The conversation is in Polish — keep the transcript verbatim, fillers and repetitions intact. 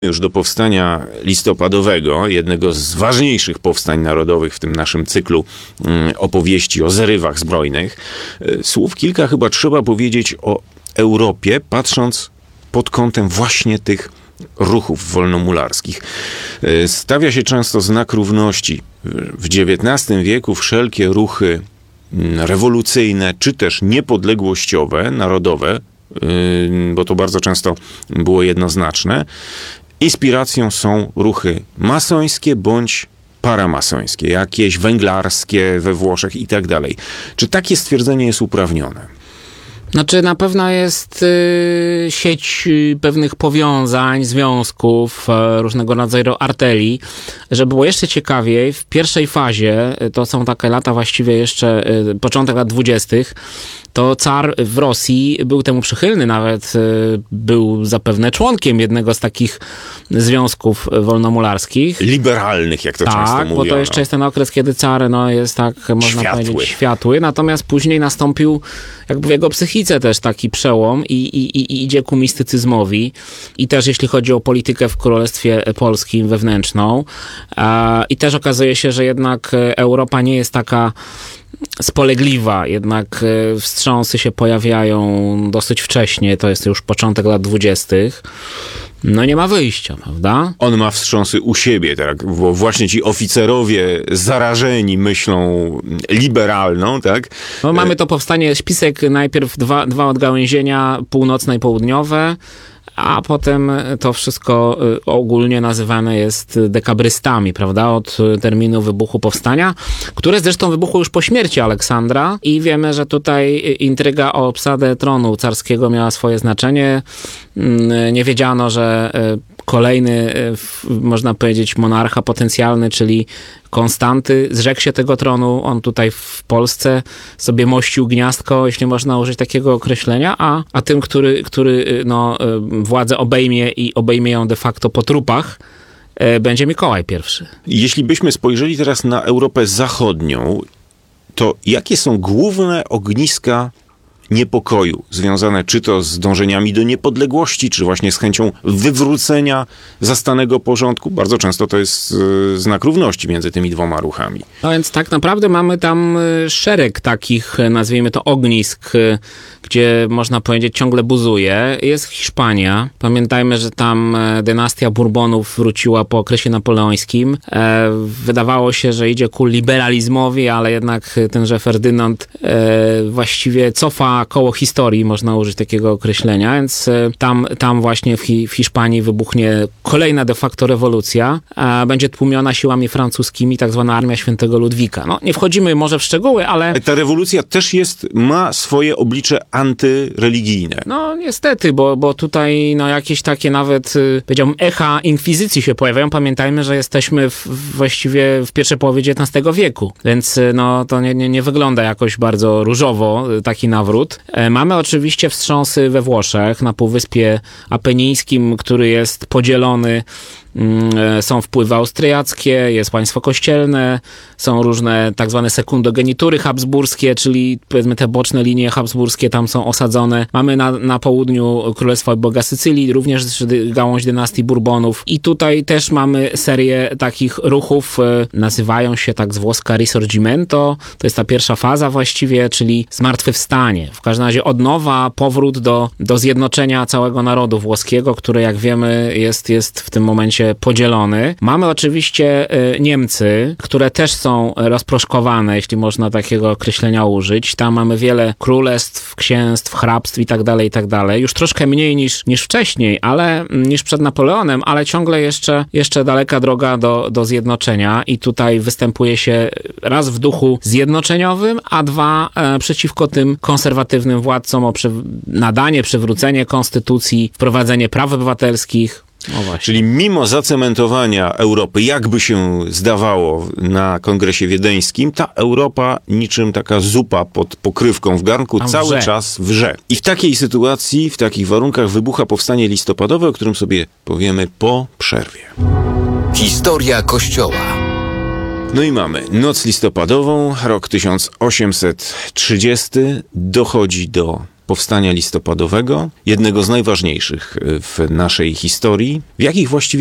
Już do powstania listopadowego, jednego z ważniejszych powstań narodowych w tym naszym cyklu mm, opowieści o zerywach zbrojnych, słów kilka chyba trzeba powiedzieć o Europie, patrząc pod kątem właśnie tych ruchów wolnomularskich. Stawia się często znak równości. W dziewiętnastym wieku wszelkie ruchy rewolucyjne, czy też niepodległościowe, narodowe, bo to bardzo często było jednoznaczne, inspiracją są ruchy masońskie bądź paramasońskie, jakieś węglarskie we Włoszech i tak dalej. Czy takie stwierdzenie jest uprawnione? Znaczy na pewno jest y, sieć y, pewnych powiązań, związków, y, różnego rodzaju arterii. Żeby było jeszcze ciekawiej, w pierwszej fazie, y, to są takie lata właściwie jeszcze, y, początek lat dwudziestych, to car w Rosji był temu przychylny, nawet y, był zapewne członkiem jednego z takich związków wolnomularskich. Liberalnych, jak to tak, często mówiono. Bo to jeszcze jest ten okres, kiedy car no, jest tak, można światły. powiedzieć, światły. Natomiast później nastąpił jakby w jego psychice też taki przełom i, i, i idzie ku mistycyzmowi. I też jeśli chodzi o politykę w Królestwie Polskim wewnętrzną. E, I też okazuje się, że jednak Europa nie jest taka spolegliwa, jednak wstrząsy się pojawiają dosyć wcześnie, to jest już początek lat dwudziestych. No nie ma wyjścia, prawda? On ma wstrząsy u siebie, tak? Bo właśnie ci oficerowie zarażeni myślą liberalną, tak? No mamy to powstanie, spisek najpierw dwa, dwa odgałęzienia, północne i południowe, a potem to wszystko ogólnie nazywane jest dekabrystami, prawda, od terminu wybuchu powstania, które zresztą wybuchło już po śmierci Aleksandra i wiemy, że tutaj intryga o obsadę tronu carskiego miała swoje znaczenie. Nie wiedziano, że kolejny, można powiedzieć, monarcha potencjalny, czyli Konstanty, zrzekł się tego tronu. On tutaj w Polsce sobie mościł gniazdko, jeśli można użyć takiego określenia, a, a tym, który, który no, władzę obejmie i obejmie ją de facto po trupach, będzie Mikołaj pierwszy. Jeśli byśmy spojrzeli teraz na Europę Zachodnią, to jakie są główne ogniska niepokoju związane czy to z dążeniami do niepodległości, czy właśnie z chęcią wywrócenia zastanego porządku? Bardzo często to jest y, znak równości między tymi dwoma ruchami. No więc tak naprawdę mamy tam szereg takich, nazwijmy to, ognisk, gdzie można powiedzieć ciągle buzuje. Jest Hiszpania. Pamiętajmy, że tam dynastia Bourbonów wróciła po okresie napoleońskim. E, wydawało się, że idzie ku liberalizmowi, ale jednak tenże Ferdynand e, właściwie cofa koło historii, można użyć takiego określenia, więc tam, tam właśnie w, Hi- w Hiszpanii wybuchnie kolejna de facto rewolucja, a będzie tłumiona siłami francuskimi, tak zwana Armia Świętego Ludwika. No, nie wchodzimy może w szczegóły, ale... Ta rewolucja też jest, ma swoje oblicze antyreligijne. No niestety, bo, bo tutaj no, jakieś takie nawet, powiedziałbym, echa inkwizycji się pojawiają. Pamiętajmy, że jesteśmy w, właściwie w pierwszej połowie dziewiętnastego wieku, więc no, to nie, nie, nie wygląda jakoś bardzo różowo taki nawrót. Mamy oczywiście wstrząsy we Włoszech, na Półwyspie Apenińskim, który jest podzielony. Są wpływy austriackie, jest państwo kościelne, są różne tak zwane sekundogenitury habsburskie, czyli powiedzmy te boczne linie habsburskie tam są osadzone. Mamy na, na południu Królestwo Boga Sycylii, również gałąź dynastii Bourbonów i tutaj też mamy serię takich ruchów, nazywają się tak z włoska Risorgimento, to jest ta pierwsza faza właściwie, czyli zmartwychwstanie. W każdym razie odnowa, powrót do, do zjednoczenia całego narodu włoskiego, które jak wiemy jest, jest w tym momencie podzielony. Mamy oczywiście y, Niemcy, które też są rozproszkowane, jeśli można takiego określenia użyć. Tam mamy wiele królestw, księstw, hrabstw i tak dalej, i tak dalej. Już troszkę mniej niż, niż wcześniej, ale niż przed Napoleonem, ale ciągle jeszcze, jeszcze daleka droga do, do zjednoczenia i tutaj występuje się raz w duchu zjednoczeniowym, a dwa e, przeciwko tym konserwatywnym władcom o przy, nadanie, przywrócenie konstytucji, wprowadzenie praw obywatelskich. No czyli mimo zacementowania Europy, jakby się zdawało na Kongresie Wiedeńskim, ta Europa niczym taka zupa pod pokrywką w garnku Tam cały wrze. czas wrze. I w takiej sytuacji, w takich warunkach wybucha powstanie listopadowe, o którym sobie powiemy po przerwie. Historia Kościoła. No i mamy noc listopadową, rok tysiąc osiemset trzydziesty, dochodzi do powstania listopadowego, jednego z najważniejszych w naszej historii, w jakich właściwie